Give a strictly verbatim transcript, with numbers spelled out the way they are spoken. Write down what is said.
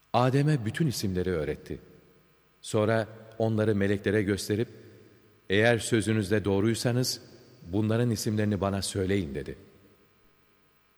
Adem'e bütün isimleri öğretti. Sonra onları meleklere gösterip, eğer sözünüzde doğruysanız bunların isimlerini bana söyleyin dedi.